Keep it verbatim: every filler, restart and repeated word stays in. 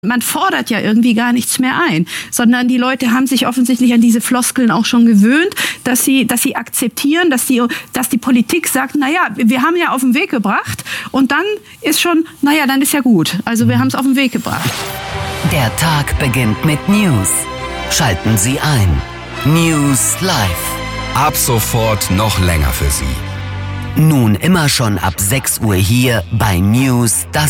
Man fordert ja irgendwie gar nichts mehr ein, sondern die Leute haben sich offensichtlich an diese Floskeln auch schon gewöhnt, dass sie, dass sie akzeptieren, dass die, dass die Politik sagt, na ja, wir haben ja auf den Weg gebracht und dann ist schon, na ja, dann ist ja gut. Also wir haben es auf den Weg gebracht. Der Tag beginnt mit News. Schalten Sie ein. News Live. Ab sofort noch länger für Sie. Nun immer schon ab sechs Uhr hier bei News, das